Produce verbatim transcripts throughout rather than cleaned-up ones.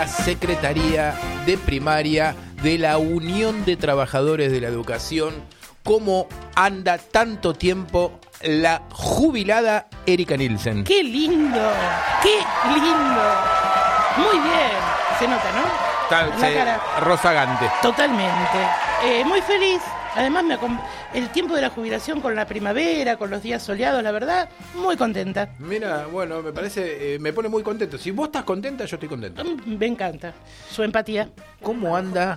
Secretaría de Primaria de la Unión de Trabajadores de la Educación. ¿Cómo anda tanto tiempo la jubilada Erika Nielsen? ¡Qué lindo! ¡Qué lindo! Muy bien. Se nota, ¿no? Está, la se, cara. Rozagante. Totalmente. Eh, muy feliz. Además, me acom- el tiempo de la jubilación con la primavera, con los días soleados, la verdad, muy contenta. Mira, bueno, me parece, eh, me pone muy contento. Si vos estás contenta, yo estoy contento. Mm, Me encanta su empatía. ¿Cómo anda?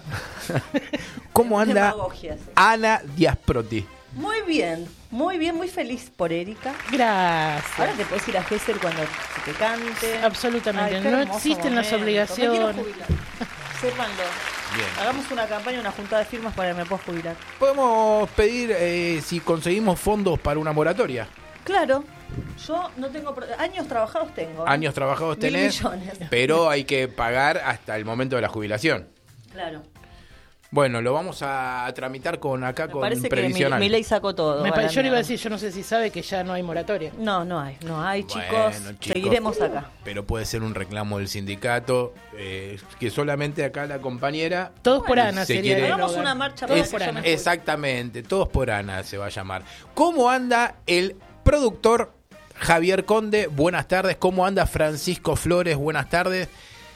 ¿Cómo anda Demagogias. Ana Diasproti? Muy bien, muy bien, muy feliz por Erika. Gracias. Ahora te puedes ir a Gesell cuando se te cante. Absolutamente. Ay, qué No hermoso existen las momento. obligaciones. Me quiero jubilar. Sépanlo. Bien. Hagamos una campaña, una juntada de firmas para que me pueda jubilar. Podemos pedir eh, si conseguimos fondos para una moratoria. Claro, yo no tengo... pro- Años trabajados tengo. ¿eh? Años trabajados Mil tenés, millones. pero hay que pagar hasta el momento de la jubilación. Claro. Bueno, lo vamos a tramitar con acá Me con parece que mi, previsional. mi ley sacó todo. Me a pa- la yo le iba a mierda. decir, yo no sé si sabe que ya no hay moratoria. No, no hay, no hay, Bueno, chicos. chicos, Seguiremos acá. Pero puede ser un reclamo del sindicato, eh, que solamente acá la compañera... Todos por Bueno, Ana se sería quiere- el Hagamos eslogan. una marcha Todos para por que yo Ana. me- Exactamente, todos por Ana se va a llamar. ¿Cómo anda el productor Javier Conde? Buenas tardes. ¿Cómo anda Francisco Flores? Buenas tardes.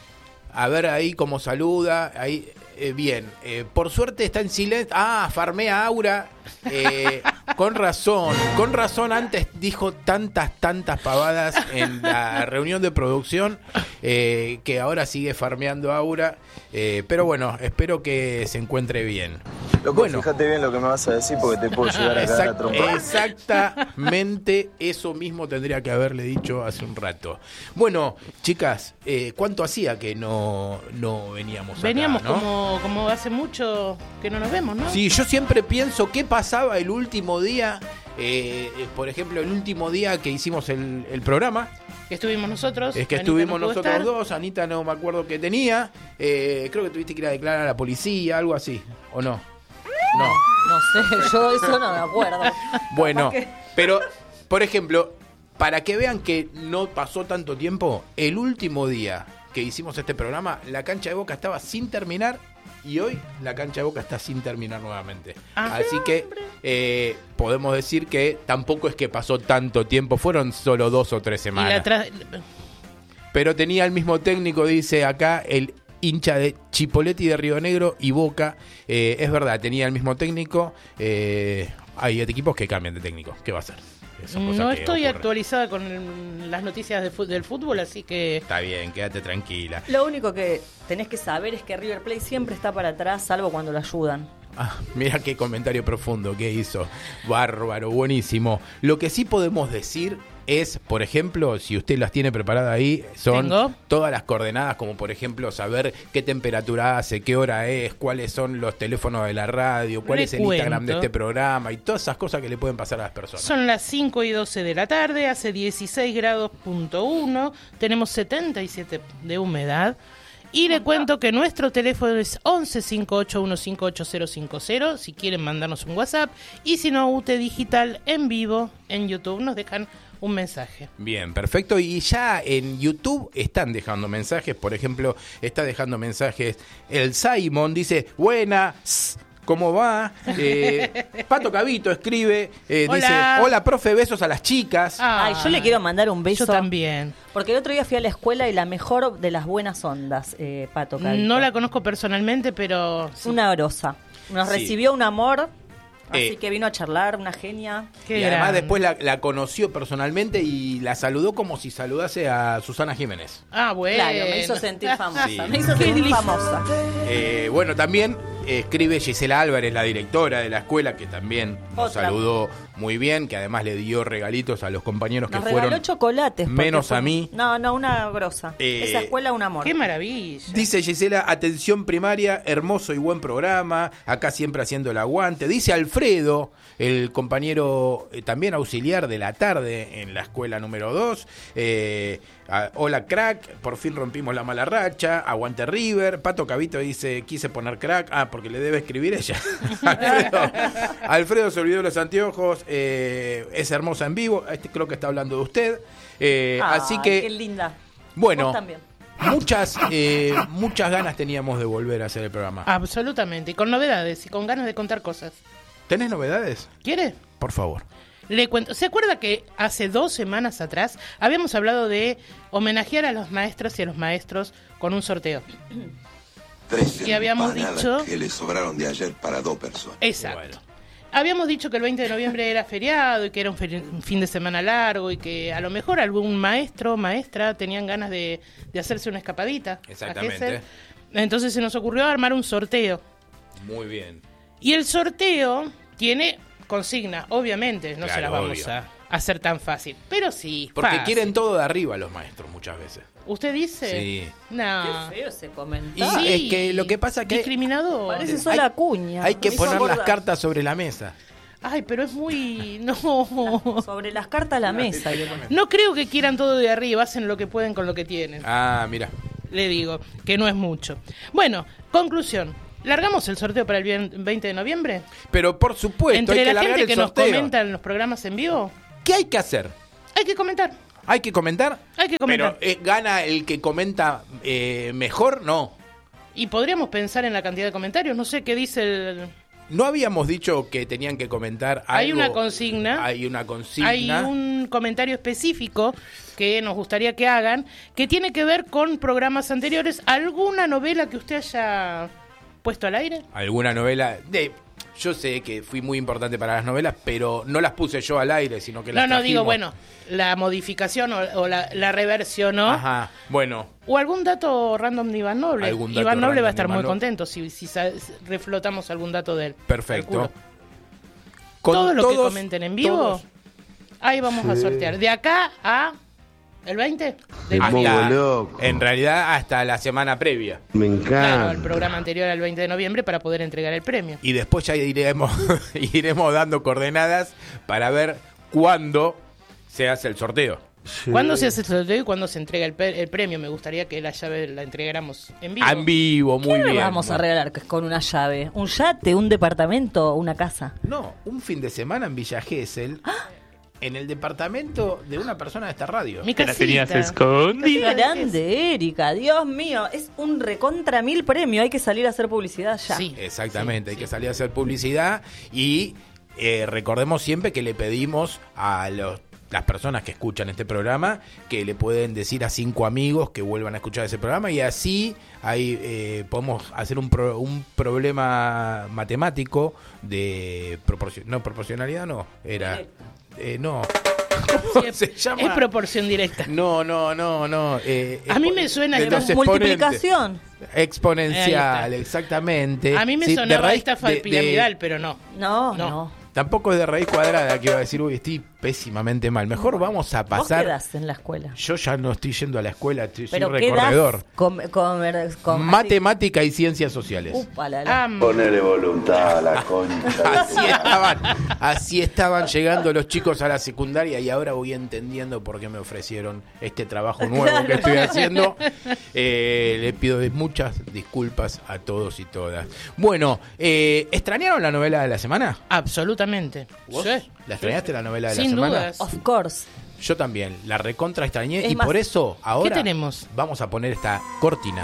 A ver ahí cómo saluda. Ahí, eh, bien. Eh, por suerte está en silencio. Ah, farmea Aura. Eh, con razón, con razón antes dijo tantas, tantas pavadas en la reunión de producción eh, que ahora sigue farmeando Aura. Eh, pero bueno, espero que se encuentre bien. Loco, Bueno. fíjate bien lo que me vas a decir porque te puedo llegar a cagar a Exact- trompa. exactamente eso mismo tendría que haberle dicho hace un rato. Bueno, chicas, eh, ¿cuánto hacía que no, no veníamos acá, Veníamos no? como, como hace mucho que no nos vemos, ¿no? Sí, yo siempre pienso qué pasaba el último día, eh, eh, por ejemplo, el último día que hicimos el, el programa. Que estuvimos nosotros. Es que Anita estuvimos no pudo nosotros estar. dos, Anita no me acuerdo qué tenía, eh, creo que tuviste que ir a declarar a la policía, algo así, ¿o no? No. No sé, yo eso no me acuerdo. Bueno, Capaz que- pero, por ejemplo, para que vean que no pasó tanto tiempo, el último día que hicimos este programa, la cancha de Boca estaba sin terminar y hoy la cancha de Boca está sin terminar nuevamente. Ah. Así que eh, podemos decir que tampoco es que pasó tanto tiempo, fueron solo dos o tres Y la semanas. tra- Pero tenía el mismo técnico, dice acá, el hincha de Chipoletti de Río Negro y Boca. Eh, es verdad, tenía el mismo técnico. Eh, hay equipos que cambian de técnico. ¿Qué va a hacer? Son cosas no que estoy ocurren. actualizada con el- las noticias de fu- del fútbol, así que... Está bien, quédate tranquila. Lo único que tenés que saber es que River Plate siempre está para atrás, salvo cuando lo ayudan. Ah, mira qué comentario profundo que hizo. Bárbaro, buenísimo. Lo que sí podemos decir es, por ejemplo, si usted las tiene preparadas ahí, son Tengo. todas las coordenadas, como por ejemplo saber qué temperatura hace, qué hora es, cuáles son los teléfonos de la radio, cuál Le es el Instagram de cuento. este programa y todas esas cosas que le pueden pasar a las personas. Son las cinco y doce de la tarde, hace dieciséis grados punto uno, tenemos setenta y siete de humedad. Y le cuento que nuestro teléfono es once cinco ocho uno cinco ocho cero cinco cero, si quieren mandarnos un WhatsApp. Y si no, U T E Digital en vivo en YouTube nos dejan un mensaje. Bien, perfecto. Y ya en YouTube están dejando mensajes. Por ejemplo, está dejando mensajes el Simon, dice, buenas, ¿cómo va? Eh, Pato Cabito escribe, eh, Hola. dice, hola, profe, besos a las chicas. Ah, Ay, yo le quiero mandar un beso. Yo también. Porque el otro día fui a la escuela y la mejor de las buenas ondas, eh, Pato Cabito. No la conozco personalmente, pero... sí. Una grosa. Nos Sí. recibió un amor, así Eh. que vino a charlar, una genia. Qué y además grande. después la, la conoció personalmente y la saludó como si saludase a Susana Jiménez. Ah, bueno. Claro, me hizo sentir famosa. Sí. Me hizo Qué sentir lindo. famosa. Eh, bueno, también eh, escribe Gisela Álvarez, la directora de la escuela, que también nos Otra. saludó muy bien, que además le dio regalitos a los compañeros Nos que regaló fueron chocolates. porque menos fue- a mí. No, no, una grosa. Eh, Esa escuela, un amor. Qué maravilla. Dice Gisela, atención primaria, hermoso y buen programa, acá siempre haciendo el aguante. Dice Alfredo, el compañero eh, también auxiliar de la tarde en la escuela número dos. Eh, ah, hola crack, por fin rompimos la mala racha, aguante River. Pato Cabito dice, quise poner crack, ah, porque le debe escribir ella. Alfredo, Alfredo se olvidó los anteojos, eh, es hermosa en vivo, este creo que está hablando de usted. Eh, Ay, así que... Qué linda. Bueno, Vos también. muchas eh, muchas ganas teníamos de volver a hacer el programa. Absolutamente, y con novedades y con ganas de contar cosas. ¿Tenés novedades? ¿Quiere? Por favor. Le cuento. ¿Se acuerda que hace dos semanas atrás habíamos hablado de homenajear a los maestros y a los maestros con un sorteo? Tres Y habíamos empanadas dicho- que le sobraron de ayer para dos personas. Exacto. Bueno. Habíamos dicho que el veinte de noviembre era feriado y que era un, feri- un fin de semana largo y que a lo mejor algún maestro, maestra tenían ganas de, de hacerse una escapadita. a Exactamente. Gesell. Entonces se nos ocurrió armar un sorteo. Muy bien. Y el sorteo tiene consigna, obviamente, no se Claro, la vamos obvio. a hacer tan fácil. Pero sí, Porque fácil. quieren todo de arriba los maestros muchas veces. ¿Usted dice? Sí. No. Qué feo ese Y comentario. Sí. es que lo que pasa que Discriminador. Parece hay- sola cuña. hay que Me hizo poner las acordar. cartas sobre la mesa. Ay, pero es muy... No. Sobre las cartas a la mesa. yo- No creo que quieran todo de arriba, hacen lo que pueden con lo que tienen. Ah, mira. Le digo, que no es mucho. Bueno, conclusión. ¿Largamos el sorteo para el vien- veinte de noviembre? Pero por supuesto, hay Entre que la largar gente el que nos sorteo. comenta en los programas en vivo, ¿Qué hay que hacer? hay que comentar. ¿Hay que comentar? Hay que comentar. Pero eh, ¿gana el que comenta eh, mejor? No. Y podríamos pensar en la cantidad de comentarios. No sé qué dice el... ¿No habíamos dicho que tenían que comentar algo? Hay una consigna. Hay una consigna. Hay un comentario específico que nos gustaría que hagan, que tiene que ver con programas anteriores. ¿Alguna novela que usted haya puesto al aire? ¿Alguna novela? De, yo sé que fui muy importante para las novelas, pero no las puse yo al aire, sino que No, las no, digo, trajimos. bueno, la modificación o, o la, la reversión, ¿no? Ajá, bueno. O algún dato random de Iván Noble. Algún dato Iván Noble va a random estar de muy Iván Noble. contento si, si sa- reflotamos algún dato de él. Perfecto. Calculo. Con Todo lo que todos- comenten en vivo, todos- ahí vamos a sortear. De acá a... ¿El veinte? De- hasta- pongo loco. En realidad, hasta la semana previa. Me Claro, el encanta. programa anterior al veinte de noviembre para poder entregar el premio. Y después ya iremos, iremos dando coordenadas para ver cuándo se hace el sorteo. Sí. ¿Cuándo se hace el sorteo y cuándo se entrega el, pe- el premio? Me gustaría que la llave la entregáramos en vivo. En vivo, muy ¿Qué le bien. vamos a regalar que es con una llave? ¿Un yate, un departamento, una casa? No, un fin de semana en Villa Gesell, en el departamento de una persona de esta radio. Mi Te la casita. tenías escondida. Qué grande, Erika, Dios mío, es un recontra mil premio, hay que salir a hacer publicidad ya. Sí. Exactamente, hay que salir a hacer publicidad y eh, recordemos siempre que le pedimos a los, las personas que escuchan este programa que le pueden decir a cinco amigos que vuelvan a escuchar ese programa y así ahí eh, podemos hacer un, pro- un problema matemático de proporcio- no proporcionalidad, no, era... Eh, no. ¿Cómo Sí, es, se llama? es proporción directa. No, no, no, no. eh, A mí expo- me suena de que los era exponentes. multiplicación. Exponencial, Ahí está. exactamente. A mí me Sí, de sonaba raíz- estafa de- de- piramidal, pero no. No, No. no. Tampoco es de raíz cuadrada que iba a decir, uy, estoy pésimamente mal. Mejor vamos a Vos pasar. quedás en la escuela. Yo ya no estoy yendo a la escuela, estoy, soy Pero recorredor. quedás con, con, con- Matemática y ciencias sociales. así. Upa, la, la. Ah, m- Ponele voluntad a la concha. Así estaban, así estaban llegando los chicos a la secundaria y ahora voy entendiendo por qué me ofrecieron este trabajo nuevo Claro. que estoy haciendo. Eh, le pido muchas disculpas a todos y todas. Bueno, eh, ¿extrañaron la novela de la semana? absolutamente. ¿Vos? Sí. ¿La extrañaste la novela de Sin la semana? dudas. Of course. Yo también, la recontra extrañé Es y más, por eso ahora tenemos? vamos a poner esta cortina.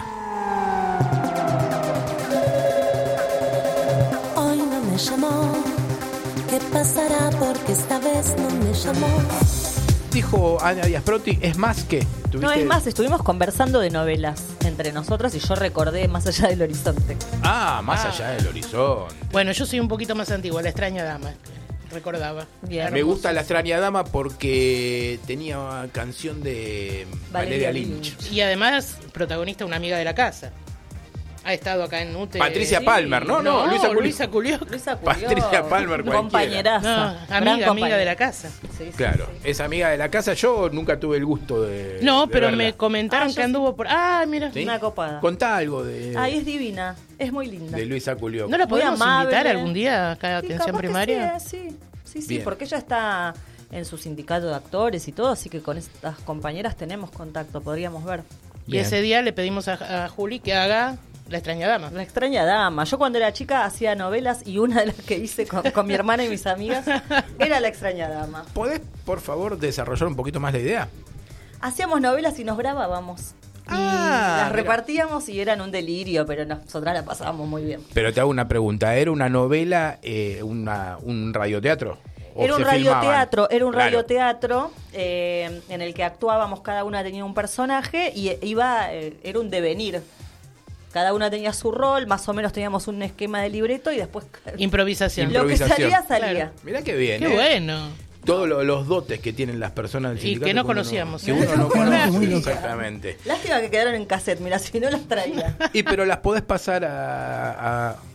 Hoy no me llamó, ¿qué pasará? Porque esta vez no me llamó. Dijo Ana Díaz Proti, es más que... No, ¿tuviste? es más, estuvimos conversando de novelas entre nosotros y yo recordé Más allá del horizonte. Ah, más Ah. allá del horizonte. Bueno, yo soy un poquito más antigua, la extraña dama. Recordaba. Bien. Me gusta La extraña dama porque tenía una canción de Valeria, Valeria Lynch. Lynch. Y además, protagonista, una amiga de la casa. Ha estado acá en U T. Patricia Sí. Palmer, ¿no? No, Luisa Culioc. Luisa Culioc. Luisa Culioc, Patricia Palmer, cualquiera. compañeraza. No, gran amiga, amiga compañera. de la casa. Sí, sí, Claro, sí. es amiga de la casa. Yo nunca tuve el gusto de. No, de pero verla. me comentaron Ah, yo que anduvo por... Ah, mira. ¿Sí? Una copada. Contá algo de, Ay, es divina, es muy linda. de Luisa Culioc. ¿No la Muy podemos amable. invitar algún día acá a Sí, atención capaz que primaria? Sí, eh, sí, sí, sí, Bien. porque ella está en su sindicato de actores y todo, así que con estas compañeras tenemos contacto, podríamos ver. Y Bien. ese día le pedimos a, a Juli que haga La extraña dama. La extraña dama. Yo cuando era chica hacía novelas y una de las que hice con, con mi hermana y mis amigas era La extraña dama. ¿Podés, por favor, desarrollar un poquito más la idea? Hacíamos novelas y nos grabábamos. Ah, las mira. repartíamos y eran un delirio, pero nosotras la pasábamos muy bien. Pero te hago una pregunta, ¿era una novela, eh, una, un radioteatro? ¿O Era un se filmaban? radioteatro, era un Claro. radioteatro eh, en el que actuábamos, cada una tenía un personaje y eh, iba, eh, era un devenir. Cada una tenía su rol, más o menos teníamos un esquema de libreto y después Improvisación. lo que Improvisación. salía, salía. Claro. Mirá qué bien, Qué ¿eh? bueno. Todos lo- los dotes que tienen las personas del Y sindicato. que no uno conocíamos, que ¿eh? uno no conoce, Sí. exactamente. Lástima que quedaron en cassette, mira, si no las traía. Y pero las podés pasar a... a-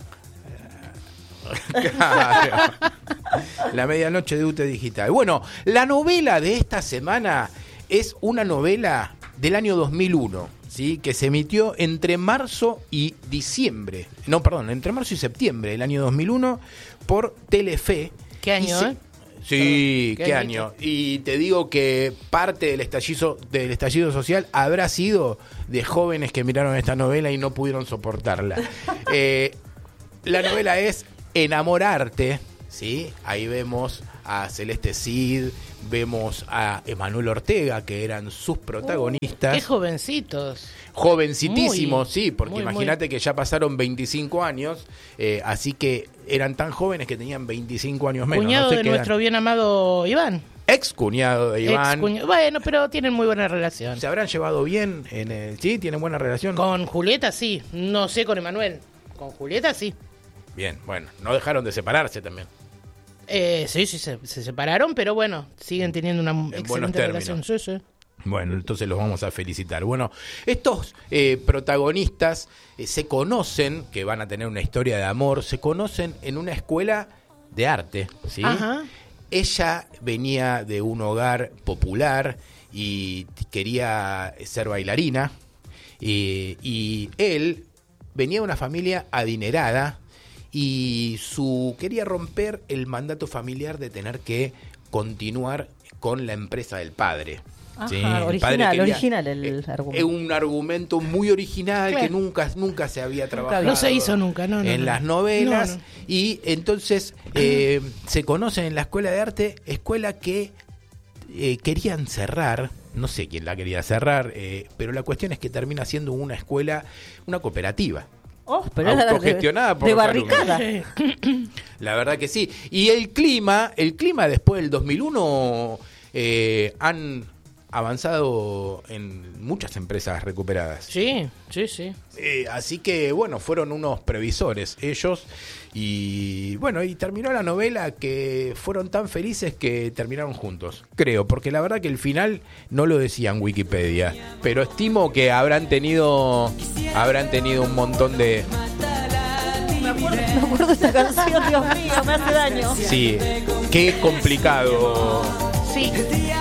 Claro. La medianoche de U T E Digital. Bueno, la novela de esta semana es una novela del año dos mil uno, ¿sí? Que se emitió entre marzo y diciembre. No, perdón, entre marzo y septiembre del año dos mil uno por Telefe. ¿Qué año, Y se- eh? Sí, Qué qué añito. año. Y te digo que parte del estallido, del estallido social habrá sido de jóvenes que miraron esta novela y no pudieron soportarla. Eh, la novela es Enamorarte, ¿sí? Ahí vemos a Celeste Cid, vemos a Emanuel Ortega, que eran sus protagonistas. Qué jovencitos. Jovencitísimos, Muy, sí, porque muy, imagínate muy. que ya pasaron veinticinco años, eh, así que eran tan jóvenes que tenían veinticinco años menos. Cuñado no sé de qué edad. nuestro bien amado Iván. Ex cuñado de Iván. Ex cuña- Bueno, pero tienen muy buena relación. ¿Se habrán llevado bien? En el... ¿Sí? ¿Tienen buena relación? Con Julieta sí, no sé con Emanuel. Con Julieta sí. Bien, bueno, no dejaron de separarse también. Eh, sí, sí, se, se separaron, pero bueno, siguen teniendo una buenos excelente términos. relación. Sí, sí. Bueno, entonces los vamos a felicitar. Bueno, estos eh, protagonistas eh, se conocen, que van a tener una historia de amor, se conocen en una escuela de arte, ¿sí? Ajá. Ella venía de un hogar popular y t- quería ser bailarina, y, y él venía de una familia adinerada y su quería romper el mandato familiar de tener que continuar con la empresa del padre. Ajá, Sí, el original, padre quería- original el eh, argumento. Es un argumento muy original Claro. que nunca, nunca se había trabajado. No se hizo nunca, no, no, En no. las novelas. No, no. Y entonces eh, se conocen en la escuela de arte, escuela que eh, querían cerrar. No sé quién la quería cerrar, eh, pero la cuestión es que termina siendo una escuela, una cooperativa. Oh, pero era de, Autogestionada por de los barricada. La verdad que sí. Y el clima, el clima después del dos mil uno eh, han avanzado en muchas empresas recuperadas. Sí, sí, sí. Eh, así que bueno, fueron unos previsores ellos y bueno, y terminó la novela que fueron tan felices que terminaron juntos, creo, porque la verdad que el final no lo decía en Wikipedia, pero estimo que habrán tenido habrán tenido un montón de Me acuerdo, me acuerdo de esta canción, Dios mío, me hace daño. sí, qué complicado. Sí.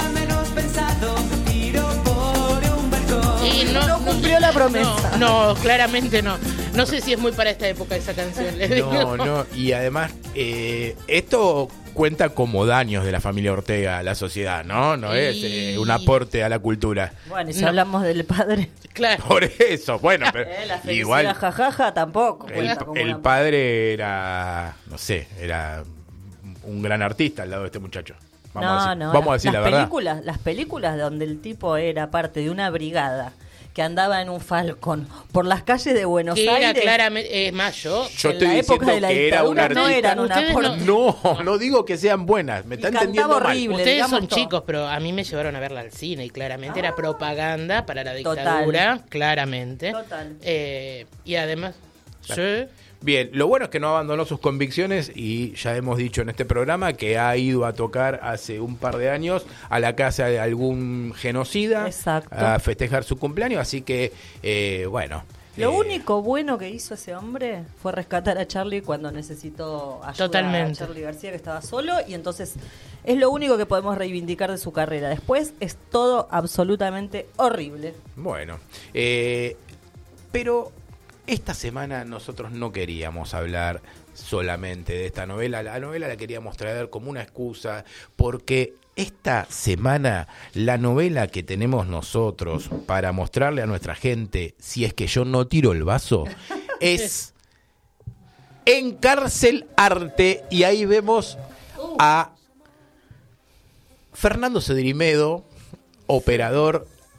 Y no, No cumplió la promesa. No, no, claramente no. No sé si es muy para esta época esa canción. les digo. No, no, y además eh, esto cuenta como daños de la familia Ortega a la sociedad, ¿no? No es eh, un aporte a la cultura. Bueno, y si No. hablamos del padre, Claro. Por eso, bueno, pero eh, la felicidad igual jajaja tampoco. el, cuenta como el una- padre era, no sé, era un gran artista al lado de este muchacho. Vamos a No, decir, no, vamos a las, decir las la verdad. películas, las películas donde el tipo era parte de una brigada que andaba en un Falcon por las calles de Buenos Que era Aires. claramente. Es más, yo. Yo en estoy la época diciendo de la que era un dictadura no artista. eran una Ustedes no- porquería. No, no digo que sean buenas, me Y están cantaba entendiendo mal. horrible. Ustedes digamos son todo. chicos, pero a mí me llevaron a verla al cine y claramente era propaganda para la Total. dictadura, claramente. Total. Eh, y además, sí, Bien, lo bueno es que no abandonó sus convicciones y ya hemos dicho en este programa que ha ido a tocar hace un par de años a la casa de algún genocida Exacto. a festejar su cumpleaños, así que, eh, bueno. Lo eh, único bueno que hizo ese hombre fue rescatar a Charlie cuando necesitó ayuda Totalmente. a Charlie García, que estaba solo, y entonces es lo único que podemos reivindicar de su carrera. Después es todo absolutamente horrible. Bueno, eh, pero esta semana nosotros no queríamos hablar solamente de esta novela. La novela la queríamos traer como una excusa porque esta semana la novela que tenemos nosotros para mostrarle a nuestra gente, si es que yo no tiro el vaso, es Encárcel Arte, y ahí vemos a Fernando Cedrimedo, operador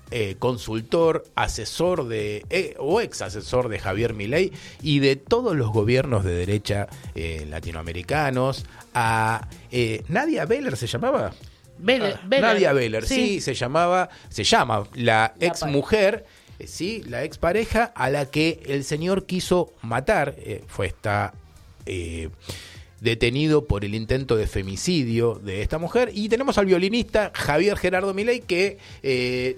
eh, consultor, asesor de eh, o ex asesor de Javier Milei y de todos los gobiernos de derecha eh, latinoamericanos. A eh, Nadia Beller se llamaba. Beller, Ah, Beller. Nadia Beller, sí. sí, se llamaba, se llama la La ex mujer, eh, sí, la ex pareja a la que el señor quiso matar, eh, fue esta eh, detenido por el intento de femicidio de esta mujer. Y tenemos al violinista Javier Gerardo Milei que eh,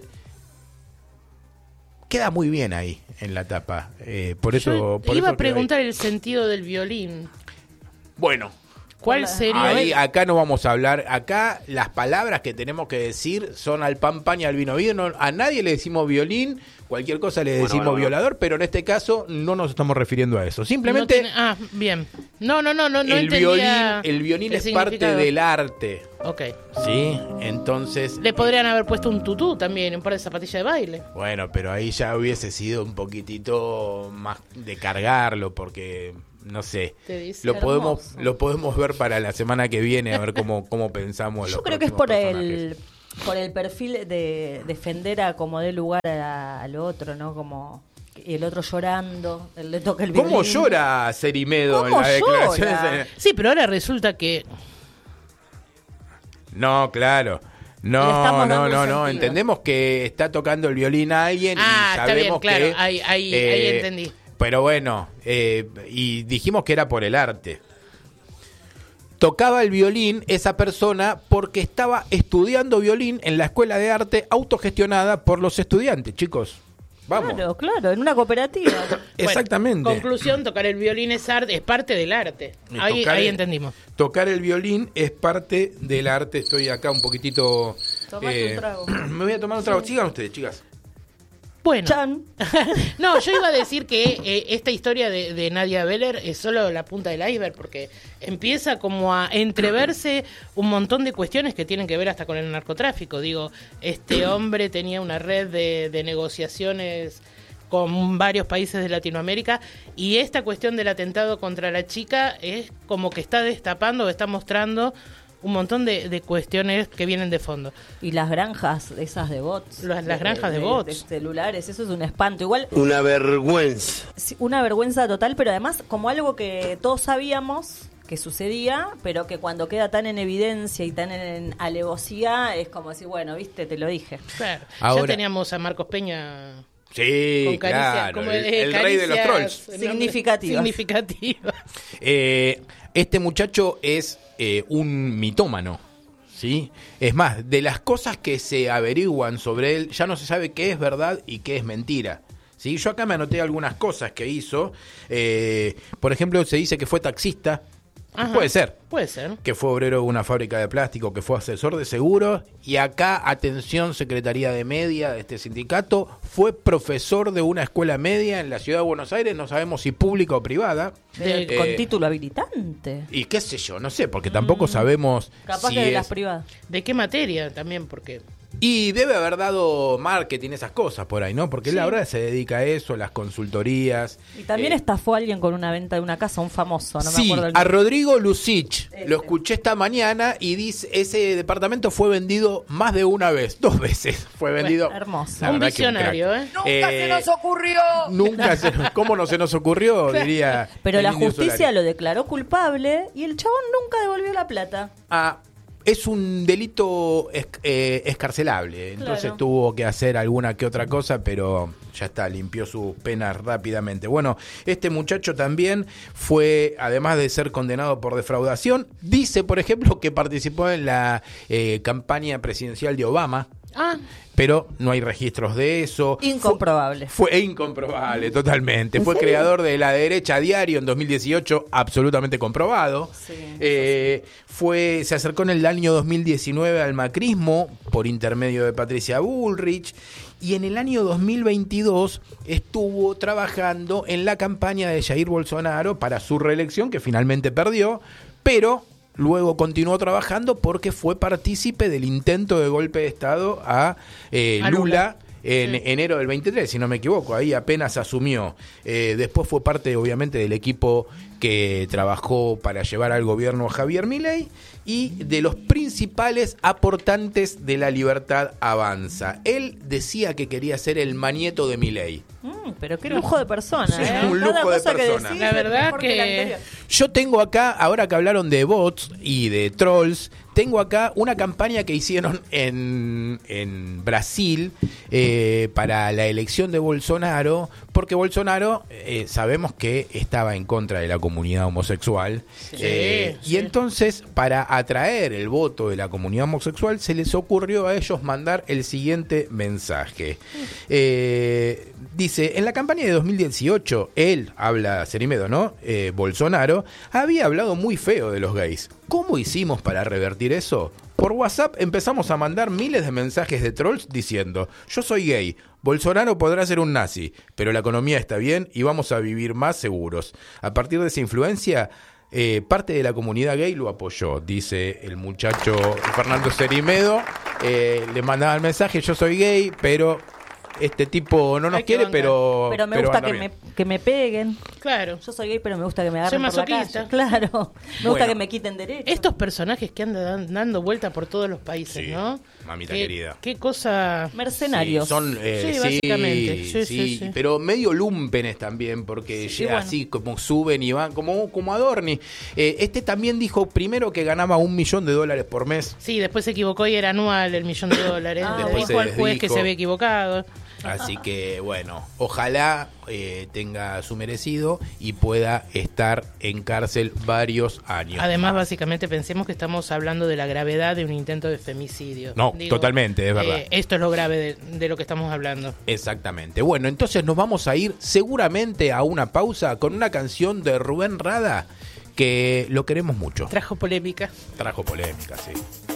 queda muy bien ahí en la tapa. Eh, por eso, Yo por iba eso a preguntar el sentido del violín. Bueno, ¿Cuál sería? ahí, acá no vamos a hablar. Acá las palabras que tenemos que decir son al pan pan y al vino vino. No, a nadie le decimos violín, cualquier cosa le Bueno, decimos bueno, bueno. violador, pero en este caso no nos estamos refiriendo a eso. Simplemente No tiene- ah, bien. No, no, no, no, no el violín, entendía el violín el es parte significado. del arte. Ok. ¿Sí? Entonces. Le podrían haber puesto un tutú también, un par de zapatillas de baile. Bueno, pero ahí ya hubiese sido un poquitito más de cargarlo, porque no sé. Te dice. Lo podemos, Hermoso. lo podemos ver para la semana que viene, a ver cómo, cómo pensamos. Yo los creo que es próximos por personajes. el por el perfil de defender a como dé lugar a- al otro, ¿no? Como el otro llorando, él le toca el violín. ¿Cómo llora Cerimedo en ¿Cómo las declaraciones? llora? Sí, pero ahora resulta que No, claro. Le No, estamos no, dando no, un no. sentido. Entendemos que está tocando el violín a alguien Ah, y está bien, sabemos claro, que... ahí- ahí- ahí entendí. Pero bueno, eh, y dijimos que era por el arte. Tocaba el violín esa persona porque estaba estudiando violín en la escuela de arte autogestionada por los estudiantes, chicos. Vamos. Claro, claro, en una cooperativa. Exactamente. Bueno, conclusión, tocar el violín es arte, es parte del arte. Y Ahí, tocar ahí el- entendimos. Tocar el violín es parte del arte. Estoy acá un poquitito... Tomate un trago. Me voy a tomar un trago. Sigan ustedes, chicas. Bueno, Chan. no, yo iba a decir que eh, esta historia de, de Nadia Beller es solo la punta del iceberg, porque empieza como a entreverse un montón de cuestiones que tienen que ver hasta con el narcotráfico. Digo, este hombre tenía una red de, de negociaciones con varios países de Latinoamérica y esta cuestión del atentado contra la chica es como que está destapando o está mostrando un montón de, de cuestiones que vienen de fondo. Y las granjas esas de bots. Las- las granjas de bots. De celulares, eso es un espanto. Igual, Una vergüenza. sí, una vergüenza total, pero además como algo que todos sabíamos que sucedía, pero que cuando queda tan en evidencia y tan en alevosía, es como decir, bueno, viste, te lo dije. Claro, Ahora- ya teníamos a Marcos Peña Sí, con caricias, claro. como, El, eh, el rey de los caricias, trolls. ¿no? Significativas. Significativas. Eh, este muchacho es eh, un mitómano, ¿sí? Es más, de las cosas que se averiguan sobre él, ya no se sabe qué es verdad y qué es mentira. ¿Sí? Yo acá me anoté algunas cosas que hizo. Eh, por ejemplo, se dice que fue taxista. Ajá. Puede ser. Puede ser. Que fue obrero de una fábrica de plástico, que fue asesor de seguros. Y acá, atención, Secretaría de Media de este sindicato, fue profesor de una escuela media en la ciudad de Buenos Aires, no sabemos si pública o privada. De- Eh, con título habilitante. Y qué sé yo, no sé, porque tampoco sabemos Capaz si que de es- las privadas. ¿De qué materia también? Porque Y debe haber dado marketing, esas cosas por ahí, ¿no? Porque él Sí. ahora se dedica a eso, las consultorías. Y también Eh, estafó a alguien con una venta de una casa, un famoso, no me sí, acuerdo el a nombre. Rodrigo Lucich. Ese. Lo escuché esta mañana y dice ese departamento fue vendido más de una vez, dos veces fue vendido. Bueno, hermoso. La un verdad que visionario, crack. ¿eh? Nunca se nos ocurrió. Nunca se nos, ¿cómo no se nos ocurrió? Diría. Pero el la Indio justicia Solari. lo declaró culpable y el chabón nunca devolvió la plata. Ah, es un delito es- eh, escarcelable, entonces Claro. tuvo que hacer alguna que otra cosa, pero ya está, limpió sus penas rápidamente. Bueno, este muchacho también fue, además de ser condenado por defraudación, dice, por ejemplo, que participó en la eh, campaña presidencial de Obama, Ah, pero no hay registros de eso. Incomprobable. Fue, fue incomprobable, totalmente. Fue creador de La Derecha Diario en dos mil dieciocho, absolutamente comprobado. Sí, Eh, fue, se acercó en el año dos mil diecinueve al macrismo por intermedio de Patricia Bullrich y en el año dos mil veintidós estuvo trabajando en la campaña de Jair Bolsonaro para su reelección, que finalmente perdió, pero luego continuó trabajando porque fue partícipe del intento de golpe de Estado a, eh, A Lula, Lula. en sí. enero del veintitrés, si no me equivoco, ahí apenas asumió. Eh, después fue parte, obviamente, del equipo que trabajó para llevar al gobierno a Javier Milei y de los principales aportantes de La Libertad Avanza. Él decía que quería ser el manieto de Milei. Mm, pero qué lujo de persona, sí, ¿eh? un lujo de persona. Decís, la verdad que... que Yo tengo acá, ahora que hablaron de bots y de trolls, tengo acá una campaña que hicieron en, en Brasil eh, para la elección de Bolsonaro, porque Bolsonaro eh, sabemos que estaba en contra de la comunidad homosexual. Sí, eh, sí. Y entonces, para atraer el voto de la comunidad homosexual, se les ocurrió a ellos mandar el siguiente mensaje. Eh, dice, en la campaña de dos mil dieciocho, él, habla Cerimedo, ¿no? Eh, Bolsonaro, había hablado muy feo de los gays. ¿Cómo hicimos para revertir eso? Por WhatsApp empezamos a mandar miles de mensajes de trolls diciendo, yo soy gay, Bolsonaro podrá ser un nazi, pero la economía está bien y vamos a vivir más seguros. A partir de esa influencia, eh, parte de la comunidad gay lo apoyó, dice el muchacho Fernando Cerimedo. Eh, le mandaba el mensaje, yo soy gay, pero... este tipo no nos Hay que quiere, bancar. pero... Pero me pero gusta anda que bien. me, que me peguen. Claro. Yo soy gay, pero me gusta que me agarren Soy por la masoquista. calle. Claro. Me Bueno. gusta que me quiten derechos. Estos personajes que andan dando vuelta por todos los países, Sí, ¿no? mamita Qué- querida. Qué cosa... Mercenarios. Sí, son, eh, Sí, sí, básicamente. Sí, sí, sí, sí. pero medio lumpenes también, porque Sí, ya bueno. así como suben y van, como, como Adorni. Eh, este también dijo primero que ganaba un millón de dólares por mes. Sí, después se equivocó y era anual el millón de dólares. Ah, Le después dijo se al juez que desdijo. se había equivocado. Así que, bueno, ojalá eh, tenga su merecido y pueda estar en cárcel varios años. Además, básicamente, pensemos que estamos hablando de la gravedad de un intento de femicidio. No, totalmente, es verdad. eh, esto es lo grave de, de lo que estamos hablando. Exactamente. Bueno, entonces nos vamos a ir seguramente a una pausa con una canción de Rubén Rada que lo queremos mucho. Trajo polémica. Trajo polémica, sí.